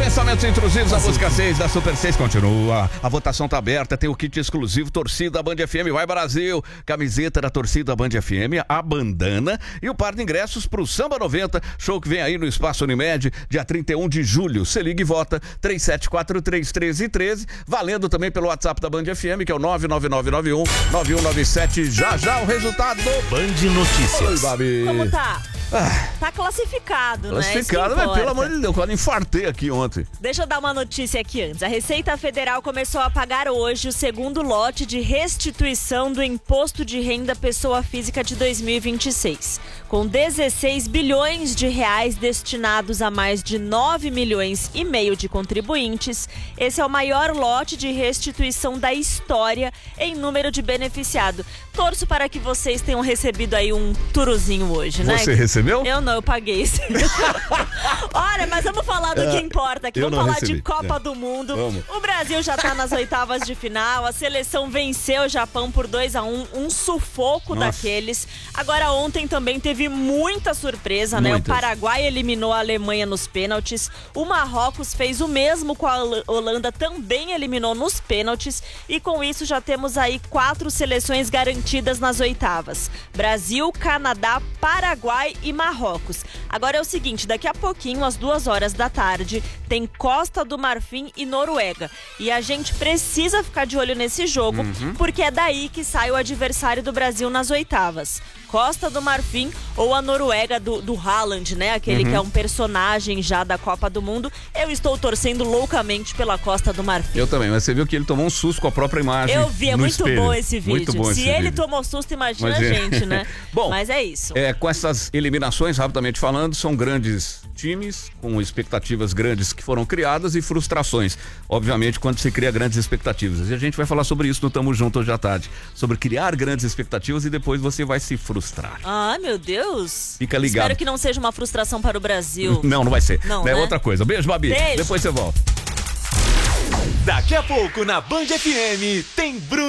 Pensamentos intrusivos, a música 6 da Super 6 continua. A votação tá aberta, tem o kit exclusivo Torcida Band FM, vai Brasil. Camiseta da Torcida Band FM, a bandana e o par de ingressos pro Samba 90, show que vem aí no Espaço Unimed, dia 31 de julho. Se liga e vota 37431313, valendo também pelo WhatsApp da Band FM, que é o 999919197. Já o resultado do Band Notícias. Oi, Babi. Como tá? Tá classificado, né? Classificado, mas pelo amor de Deus, quase infartei aqui ontem. Deixa eu dar uma notícia aqui antes. A Receita Federal começou a pagar hoje o segundo lote de restituição do Imposto de Renda Pessoa Física de 2026. Com 16 bilhões de reais destinados a mais de 9 milhões e meio de contribuintes, esse é o maior lote de restituição da história em número de beneficiado. Torço para que vocês tenham recebido aí um turuzinho hoje, né? Você recebeu? Eu não, eu paguei esse. Olha, mas vamos falar do que importa aqui. Vamos falar de Copa do Mundo. Vamos. O Brasil já tá nas oitavas de final. A seleção venceu o Japão por 2-1. Um sufoco daqueles. Agora, ontem também teve muita surpresa, né? O Paraguai eliminou a Alemanha nos pênaltis. O Marrocos fez o mesmo com a Holanda, também eliminou nos pênaltis. E com isso já temos aí 4 seleções garantidas nas oitavas: Brasil, Canadá, Paraguai e Marrocos. Agora é o seguinte, daqui a pouquinho, às 2h da tarde, tem Costa do Marfim e Noruega. E a gente precisa ficar de olho nesse jogo, porque é daí que sai o adversário do Brasil nas oitavas. Costa do Marfim ou a Noruega do Haaland, né? Aquele que é um personagem já da Copa do Mundo. Eu estou torcendo loucamente pela Costa do Marfim. Eu também, mas você viu que ele tomou um susto com a própria imagem. Eu vi, é muito espelho. bom esse vídeo. Muito bom. Se ele tomou susto, imagina a gente, né? Bom, mas é isso. Com essas eliminações, rapidamente falando, são grandes times, com expectativas grandes que foram criadas e frustrações. Obviamente, quando se cria grandes expectativas. E a gente vai falar sobre isso no Tamo Junto hoje à tarde. Sobre criar grandes expectativas e depois você vai se frustrar. Ah, meu Deus. Fica ligado. Espero que não seja uma frustração para o Brasil. Não vai ser. Não, é né? outra coisa. Beijo, Babi. Beijo. Depois você volta. Daqui a pouco na Band FM tem Bruno.